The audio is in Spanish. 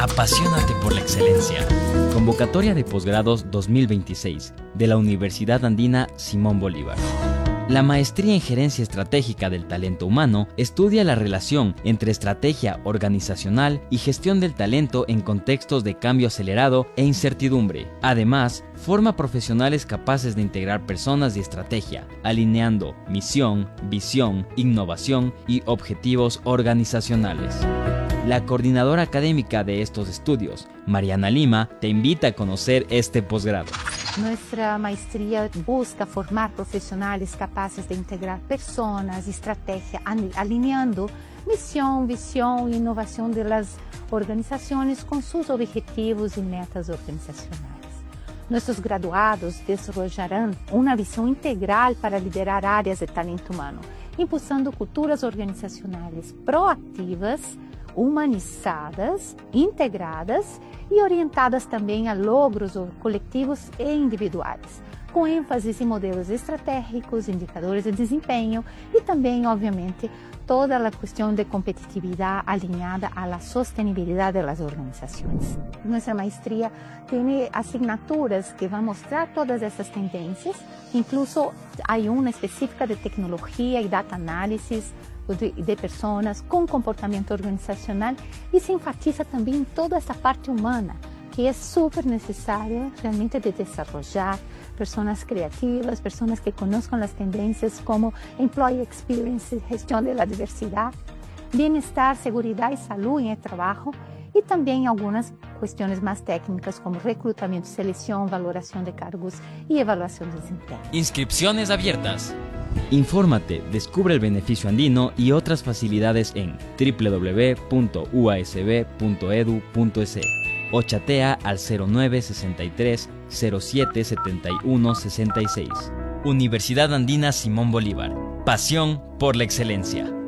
Apasionate por la excelencia. Convocatoria de posgrados 2026 de la Universidad Andina Simón Bolívar. La maestría en Gerencia Estratégica del Talento Humano estudia la relación entre estrategia organizacional y gestión del talento en contextos de cambio acelerado e incertidumbre. Además, forma profesionales capaces de integrar personas y estrategia, alineando misión, visión, innovación y objetivos organizacionales. La coordinadora académica de estos estudios, Mariana Lima, te invita a conocer este posgrado. Nuestra maestría busca formar profesionales capaces de integrar personas y estrategia, alineando misión, visión e innovación de las organizaciones con sus objetivos y metas organizacionales. Nuestros graduados desarrollarán una visión integral para liderar áreas de talento humano, impulsando culturas organizacionales proativas, humanizadas, integradas e orientadas também a logros coletivos e individuais, com ênfase em modelos estratégicos, indicadores de desempenho e também, obviamente, toda a questão de competitividade alinhada à sustentabilidade das organizações. Nossa maestria tem asignaturas que vão mostrar todas essas tendências, incluso há uma específica de tecnologia e data análisis, de pessoas com comportamento organizacional e se enfatiza também em toda essa parte humana, que é super necessária realmente de desenvolver pessoas criativas, pessoas que conozcan as tendências como employee experience, gestão da diversidade, bem-estar, segurança e saúde em trabalho e também algumas questões mais técnicas como recrutamento, seleção, valoração de cargos e avaliação de desempenho. Inscripciones abiertas. Infórmate, descubre el beneficio andino y otras facilidades en www.uasb.edu.es o chatea al 0963 07 71 66. Universidad Andina Simón Bolívar. Pasión por la excelencia.